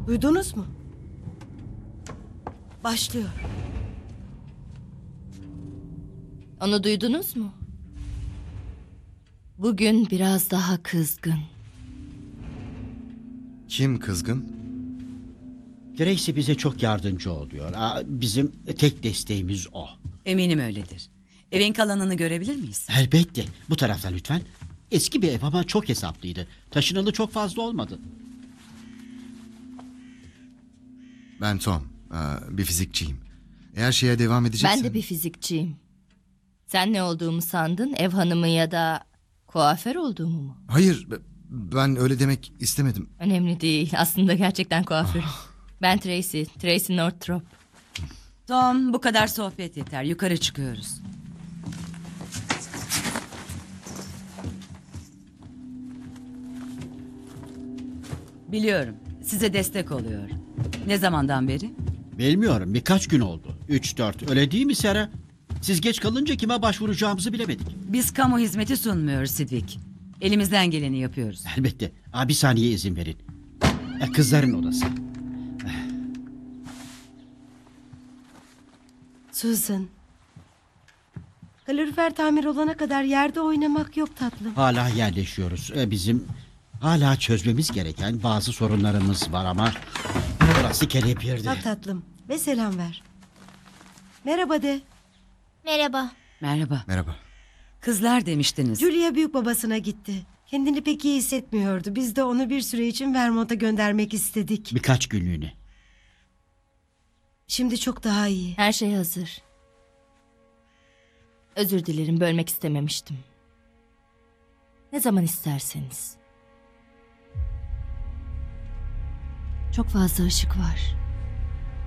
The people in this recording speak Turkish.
Duydunuz mu? Başlıyor. Onu duydunuz mu? Bugün biraz daha kızgın. Kim kızgın? Tracy bize çok yardımcı oluyor. Bizim tek desteğimiz o. Eminim öyledir. Evin kalanını görebilir miyiz? Elbette. Bu taraftan lütfen. Eski bir ev ama çok hesaplıydı. Taşınalı çok fazla olmadı. Ben Tom. Bir fizikçiyim. Eğer şeye devam edeceksen... Ben de bir fizikçiyim. Sen ne olduğumu sandın? Ev hanımı ya da kuaför olduğumu mu? Hayır, ben öyle demek istemedim. Önemli değil. Aslında gerçekten kuaförüm. Ben Tracy. Tracy Northrop. Tom, bu kadar sohbet yeter. Yukarı çıkıyoruz. Biliyorum. Size destek oluyor. Ne zamandan beri? Bilmiyorum, birkaç gün oldu. 3-4, öyle değil mi Sera? Siz geç kalınca kime başvuracağımızı bilemedik. Biz kamu hizmeti sunmuyoruz Sidvik. Elimizden geleni yapıyoruz. Elbette. Bir saniye izin verin. Kızların odası. Susan. Kalorifer tamir olana kadar yerde oynamak yok tatlım. Hala yerleşiyoruz. Bizim hala çözmemiz gereken bazı sorunlarımız var ama... Burası kelepirdi. Bak tatlım ve selam ver. Merhaba de. Merhaba. Merhaba. Merhaba. Kızlar demiştiniz. Julia büyük babasına gitti. Kendini pek iyi hissetmiyordu. Biz de onu bir süre için Vermont'a göndermek istedik. Birkaç günlüğüne. Şimdi çok daha iyi. Her şey hazır. Özür dilerim, bölmek istememiştim. Ne zaman isterseniz. Çok fazla ışık var.